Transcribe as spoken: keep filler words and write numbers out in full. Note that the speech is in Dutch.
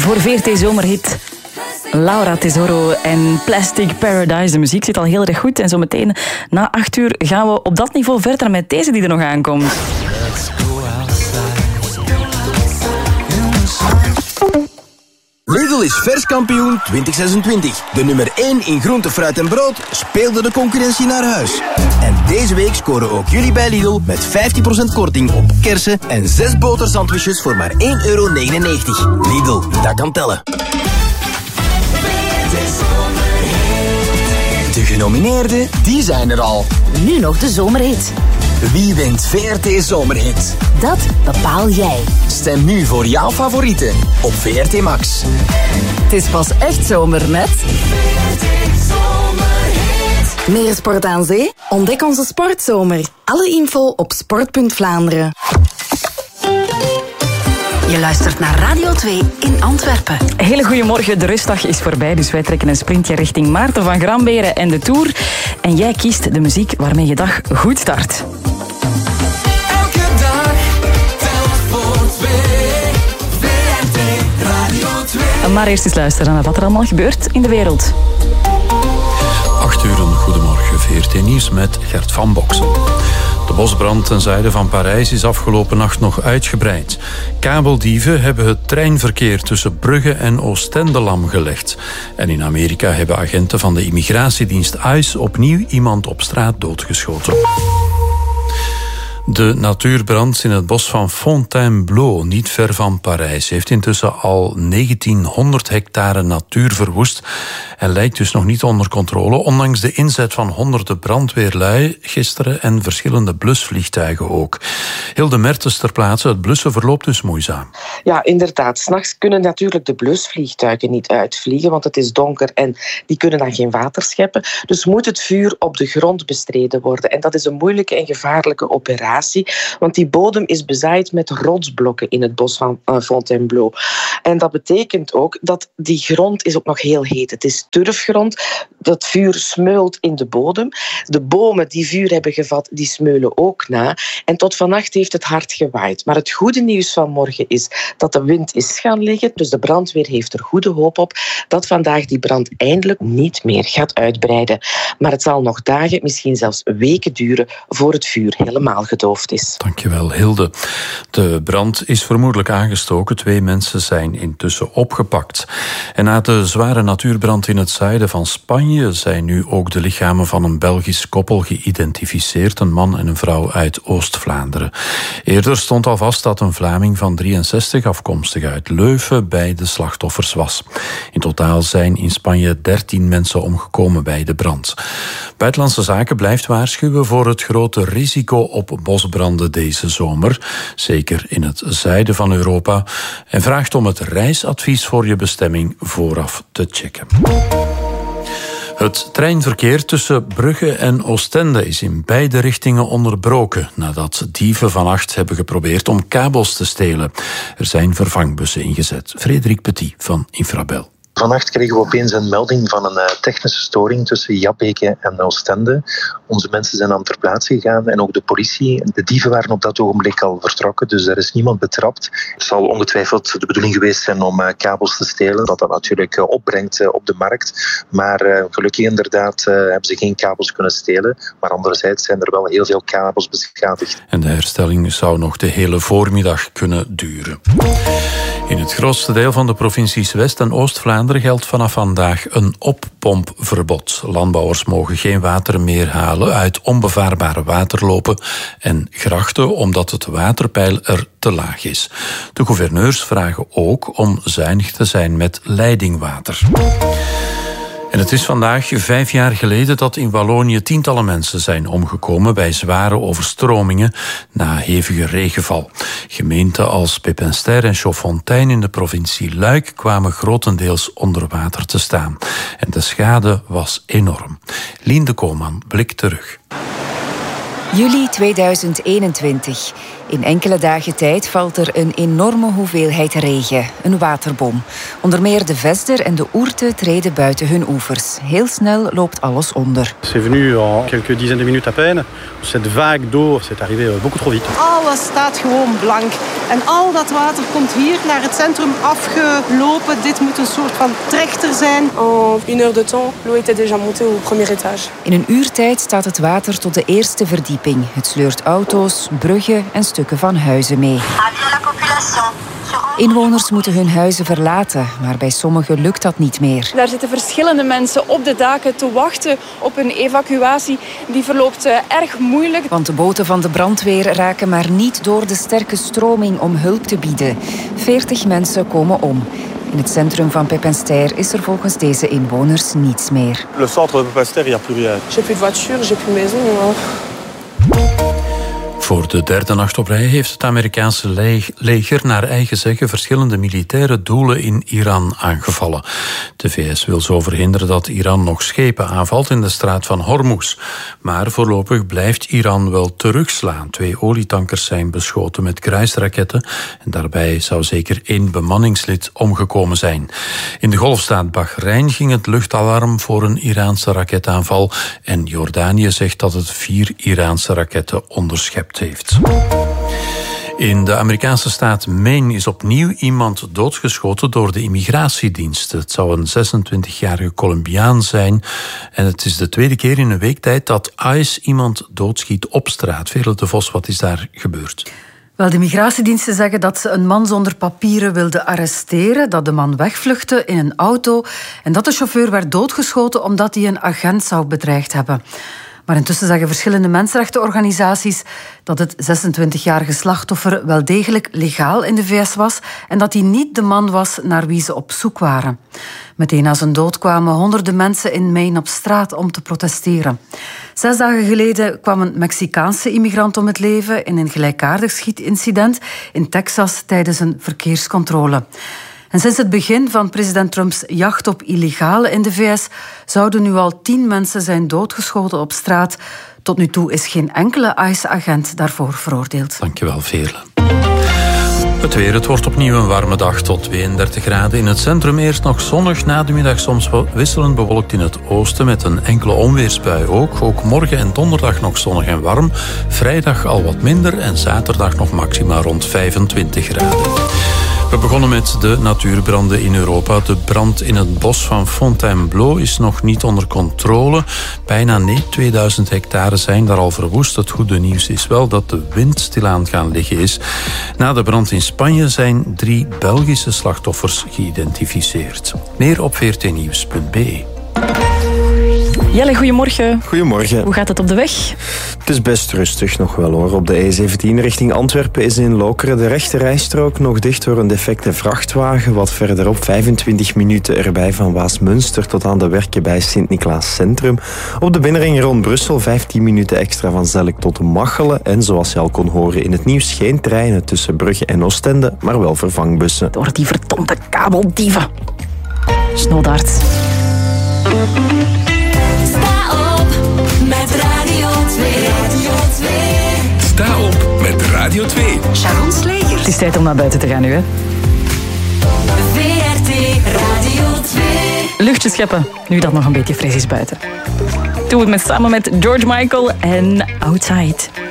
Voor V R T Zomerhit Laura Tesoro en Plastic Paradise. De muziek zit al heel erg goed. En zo meteen na acht uur gaan we op dat niveau verder met deze die er nog aankomt. Lidl is verskampioen twintig zesentwintig. De nummer één in groente, fruit en brood speelde de concurrentie naar huis. En deze week scoren ook jullie bij Lidl met vijftien procent korting op kersen en zes botersandwiches voor maar één euro negenennegentig. Lidl, dat kan tellen. De genomineerden, die zijn er al. Nu nog de zomerhit. Wie wint V R T Zomerhit? Dat bepaal jij. Stem nu voor jouw favorieten op V R T Max. Het is pas echt zomer met V R T Zomerhit. Meer sport aan zee? Ontdek onze sportzomer. Alle info op sport punt Vlaanderen. Je luistert naar Radio twee in Antwerpen. Hele goedemorgen, de rustdag is voorbij, dus wij trekken een sprintje richting Maarten van Gramberen en de Tour. En jij kiest de muziek waarmee je dag goed start. Elke dag telt voor twee. V R T Radio twee. Maar eerst eens luisteren naar wat er allemaal gebeurt in de wereld. acht uur, een goedemorgen. V R T Nieuws met Gert van Boksen. De bosbrand ten zuiden van Parijs is afgelopen nacht nog uitgebreid. Kabeldieven hebben het treinverkeer tussen Brugge en Oostende lamgelegd. En in Amerika hebben agenten van de immigratiedienst ICE opnieuw iemand op straat doodgeschoten. De natuurbrand in het bos van Fontainebleau, niet ver van Parijs, heeft intussen al negentienhonderd hectare natuur verwoest en lijkt dus nog niet onder controle, ondanks de inzet van honderden brandweerlui gisteren en verschillende blusvliegtuigen ook. Hilde Mertens ter plaatse, het blussen verloopt dus moeizaam. Ja, inderdaad. 's Nachts kunnen natuurlijk de blusvliegtuigen niet uitvliegen, want het is donker en die kunnen dan geen water scheppen. Dus moet het vuur op de grond bestreden worden. En dat is een moeilijke en gevaarlijke operatie. Want die bodem is bezaaid met rotsblokken in het bos van uh, Fontainebleau. En dat betekent ook dat die grond is ook nog heel heet. Het is turfgrond. Dat vuur smeult in de bodem. De bomen die vuur hebben gevat, die smeulen ook na. En tot vannacht heeft het hard gewaaid. Maar het goede nieuws van morgen is dat de wind is gaan liggen. Dus de brandweer heeft er goede hoop op dat vandaag die brand eindelijk niet meer gaat uitbreiden. Maar het zal nog dagen, misschien zelfs weken duren voor het vuur helemaal gedoofd is. Dankjewel, Hilde. De brand is vermoedelijk aangestoken. Twee mensen zijn intussen opgepakt. En na de zware natuurbrand in het zuiden van Spanje zijn nu ook de lichamen van een Belgisch koppel geïdentificeerd. Een man en een vrouw uit Oost-Vlaanderen. Eerder stond al vast dat een Vlaming van drieënzestig, afkomstig uit Leuven, bij de slachtoffers was. In totaal zijn in Spanje dertien mensen omgekomen bij de brand. Buitenlandse Zaken blijft waarschuwen voor het grote risico op bosbranden deze zomer, zeker in het zuiden van Europa, en vraagt om het reisadvies voor je bestemming vooraf te checken. Het treinverkeer tussen Brugge en Oostende is in beide richtingen onderbroken nadat dieven vannacht hebben geprobeerd om kabels te stelen. Er zijn vervangbussen ingezet. Frederik Petit van Infrabel. Vannacht kregen we opeens een melding van een uh, technische storing tussen Jabbeke en Oostende. Onze mensen zijn dan ter plaatse gegaan en ook de politie. De dieven waren op dat ogenblik al vertrokken, dus er is niemand betrapt. Het zal ongetwijfeld de bedoeling geweest zijn om uh, kabels te stelen, dat dat natuurlijk uh, opbrengt uh, op de markt. Maar uh, gelukkig inderdaad uh, hebben ze geen kabels kunnen stelen. Maar anderzijds zijn er wel heel veel kabels beschadigd. En de herstelling zou nog de hele voormiddag kunnen duren. In het grootste deel van de provincies West- en Oost-Vlaanderen geldt vanaf vandaag een oppompverbod. Landbouwers mogen geen water meer halen uit onbevaarbare waterlopen en grachten, omdat het waterpeil er te laag is. De gouverneurs vragen ook om zuinig te zijn met leidingwater. En het is vandaag vijf jaar geleden dat in Wallonië tientallen mensen zijn omgekomen bij zware overstromingen na hevige regenval. Gemeenten als Pepinster en Chaudfontein in de provincie Luik kwamen grotendeels onder water te staan. En de schade was enorm. Lien de Koolman blikt terug. juli tweeduizend eenentwintig. In enkele dagen tijd valt er een enorme hoeveelheid regen, een waterbom. Onder meer de Vesder en de Ourthe treden buiten hun oevers. Heel snel loopt alles onder. C'est venu en quelques dizaines de minutes à peine. Cette vague d'eau, c'est arrivé beaucoup trop vite. Alles staat gewoon blank. En al dat water komt hier naar het centrum afgelopen. Dit moet een soort van trechter zijn. En une heure de temps, l'eau était déjà montée au premier étage. In een uurtijd staat het water tot de eerste verdieping. Het sleurt auto's, bruggen en stukken van huizen mee. Inwoners moeten hun huizen verlaten, maar bij sommigen lukt dat niet meer. Daar zitten verschillende mensen op de daken te wachten op een evacuatie. Die verloopt uh, erg moeilijk. Want de boten van de brandweer raken maar niet door de sterke stroming om hulp te bieden. veertig mensen komen om. In het centrum van Pepinster is er volgens deze inwoners niets meer. Le centre de Pepinster, il n'y a plus rien. J'ai plus de voiture, j'ai plus maison. Voor de derde nacht op rij heeft het Amerikaanse leger naar eigen zeggen verschillende militaire doelen in Iran aangevallen. De V S wil zo verhinderen dat Iran nog schepen aanvalt in de straat van Hormuz. Maar voorlopig blijft Iran wel terugslaan. Twee olietankers zijn beschoten met kruisraketten en daarbij zou zeker één bemanningslid omgekomen zijn. In de golfstaat Bahrein ging het luchtalarm voor een Iraanse raketaanval en Jordanië zegt dat het vier Iraanse raketten onderschept heeft. In de Amerikaanse staat Maine is opnieuw iemand doodgeschoten door de immigratiedienst. Het zou een zesentwintigjarige Colombiaan zijn. En het is de tweede keer in een week tijd dat ICE iemand doodschiet op straat. Veerle de Vos, wat is daar gebeurd? Wel, de migratiediensten zeggen dat ze een man zonder papieren wilden arresteren, dat de man wegvluchtte in een auto en dat de chauffeur werd doodgeschoten omdat hij een agent zou bedreigd hebben. Maar intussen zeggen verschillende mensenrechtenorganisaties dat het zesentwintigjarige slachtoffer wel degelijk legaal in de V S was en dat hij niet de man was naar wie ze op zoek waren. Meteen na zijn dood kwamen honderden mensen in Maine op straat om te protesteren. Zes dagen geleden kwam een Mexicaanse immigrant om het leven in een gelijkaardig schietincident in Texas tijdens een verkeerscontrole. En sinds het begin van president Trumps jacht op illegalen in de V S zouden nu al tien mensen zijn doodgeschoten op straat. Tot nu toe is geen enkele ICE-agent daarvoor veroordeeld. Dankjewel, Veerle. Het weer, het wordt opnieuw een warme dag tot tweeëndertig graden. In het centrum eerst nog zonnig, na de middag soms wisselend bewolkt in het oosten met een enkele onweersbui ook. Ook morgen en donderdag nog zonnig en warm. Vrijdag al wat minder en zaterdag nog maxima rond vijfentwintig graden. We begonnen met de natuurbranden in Europa. De brand in het bos van Fontainebleau is nog niet onder controle. Bijna tweeduizend hectare zijn daar al verwoest. Het goede nieuws is wel dat de wind stilaan gaan liggen is. Na de brand in Spanje zijn drie Belgische slachtoffers geïdentificeerd. Meer op v r t nieuws punt b e. Jelle, goedemorgen. Goedemorgen. Hoe gaat het op de weg? Het is best rustig nog wel hoor. Op de E zeventien richting Antwerpen is in Lokeren de rechte rijstrook nog dicht door een defecte vrachtwagen. Wat verderop vijfentwintig minuten erbij van Waasmunster tot aan de Werken bij Sint-Niklaas Centrum. Op de binnenring rond Brussel vijftien minuten extra van Zelk tot Machelen. En zoals je al kon horen in het nieuws geen treinen tussen Brugge en Oostende, maar wel vervangbussen. Door die verdomde kabeldieven. Snoddaert. Met Radio twee. Radio twee. Sta op met Radio twee. Sharon Slegers. Het is tijd om naar buiten te gaan nu, hè. V R T Radio twee. Luchtjes scheppen, nu dat nog een beetje fris is buiten. Doe het met, samen met George Michael en Outside.